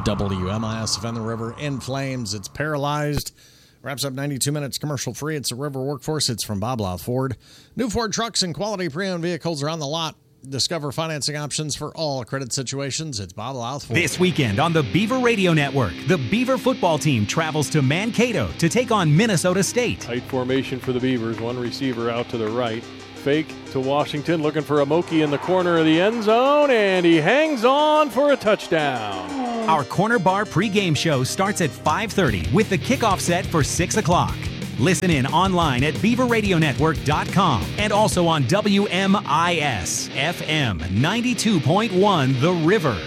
WMIS FM, the river in flames. It's paralyzed. Wraps up 92 minutes commercial free. It's a river workforce. It's from Bob Lau Ford. New Ford trucks and quality pre-owned vehicles are on the lot. Discover financing options for all credit situations. It's Bob Lau Ford. This weekend on the Beaver Radio Network, the Beaver football team travels to Mankato to take on Minnesota State. Tight formation for the Beavers. One receiver out to the right. Fake to Washington, looking for Amoki in the corner of the end zone, and he hangs on for a touchdown. Our Corner Bar pregame show starts at 5:30 with the kickoff set for 6 o'clock. Listen in online at BeaverRadioNetwork.com and also on WMIS FM 92.1 The River.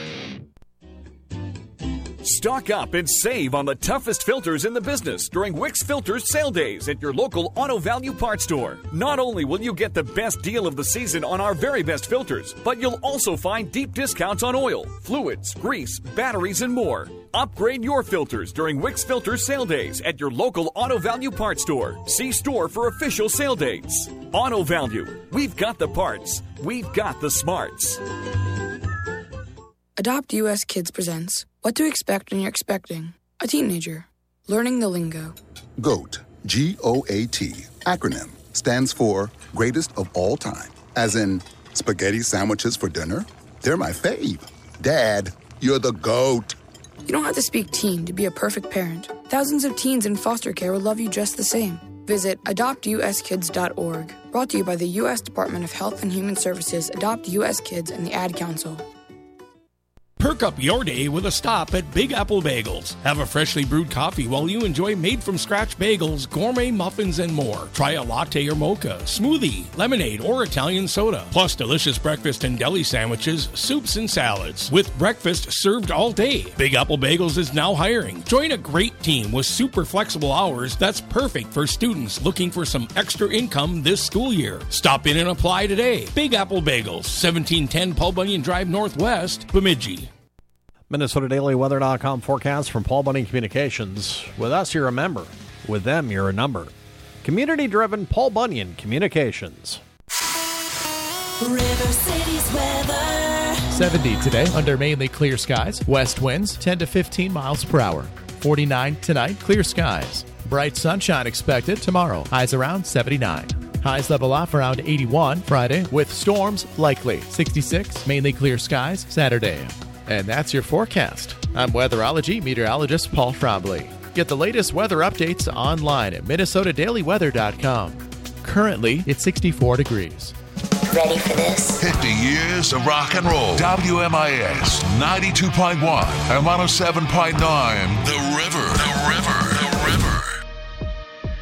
Stock up and save on the toughest filters in the business during Wix Filters sale days at your local Auto Value Parts store. Not only will you get the best deal of the season on our very best filters, but you'll also find deep discounts on oil, fluids, grease, batteries, and more. Upgrade your filters during Wix Filters sale days at your local Auto Value Parts store. See store for official sale dates. Auto Value. We've got the parts. We've got the smarts. Adopt US Kids presents What to Expect When You're Expecting a Teenager. Learning the lingo. GOAT, G-O-A-T, acronym, stands for Greatest of All Time. As in, spaghetti sandwiches for dinner? They're my fave. Dad, you're the GOAT. You don't have to speak teen to be a perfect parent. Thousands of teens in foster care will love you just the same. Visit adoptuskids.org. Brought to you by the U.S. Department of Health and Human Services, Adopt U.S. Kids, and the Ad Council. Perk up your day with a stop at Big Apple Bagels. Have a freshly brewed coffee while you enjoy made-from-scratch bagels, gourmet muffins, and more. Try a latte or mocha, smoothie, lemonade, or Italian soda. Plus delicious breakfast and deli sandwiches, soups, and salads. With breakfast served all day. Big Apple Bagels is now hiring. Join a great team with super flexible hours that's perfect for students looking for some extra income this school year. Stop in and apply today. Big Apple Bagels, 1710 Paul Bunyan Drive Northwest, Bemidji. MinnesotaDailyWeather.com forecast from Paul Bunyan Communications. With us, you're a member. With them, you're a number. Community-driven Paul Bunyan Communications. River City's weather. 70 today under mainly clear skies. West winds 10 to 15 miles per hour. 49 tonight, clear skies. Bright sunshine expected tomorrow. Highs around 79. Highs level off around 81 Friday with storms likely. 66 mainly clear skies Saturday. And that's your forecast. I'm weatherology meteorologist Paul Frombley. Get the latest weather updates online at MinnesotaDailyWeather.com. Currently, it's 64 degrees. Ready for this? 50 years of rock and roll. WMIS 92.1 and 107.9. The River.